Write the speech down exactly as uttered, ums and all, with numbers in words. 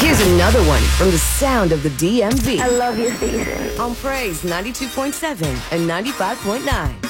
Here's another one from the sound of the D M V. I love your station. On Praise ninety-two point seven and ninety-five point nine.